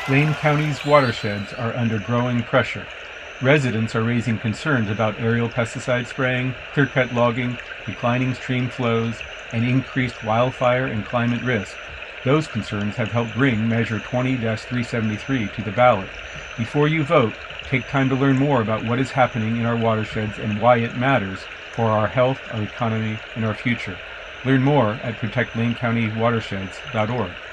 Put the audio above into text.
Lane County's watersheds are under growing pressure. Residents are raising concerns about aerial pesticide spraying, clear-cut logging, declining stream flows, and increased wildfire and climate risk. Those concerns have helped bring Measure 20-373 to the ballot. Before you vote, take time to learn more about what is happening in our watersheds and why it matters for our health, our economy, and our future. Learn more at protectlanecountywatersheds.org.